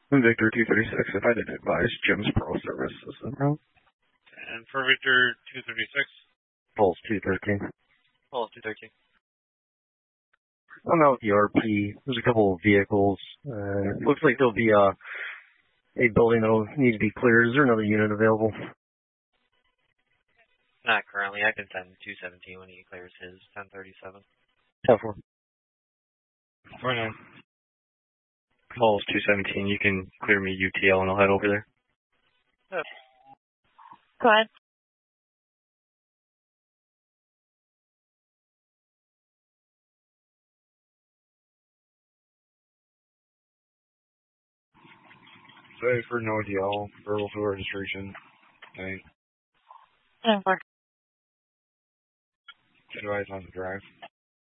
Victor 236, if I didn't advise Jim's Pro Service System route. And for Victor 236? Pulse 213. Pulse 213. I'm out with the RP. There's a couple of vehicles. Looks like there'll be a building that'll need to be cleared. Is there another unit available? Not currently. I can send 217 when he clears his 1037. 10-4. 49. Pulse 217, you can clear me UTL and I'll head over there. Oh. Go ahead. Sorry for no DL, verbal for registration. Thanks. 10-4. Advise on the drive.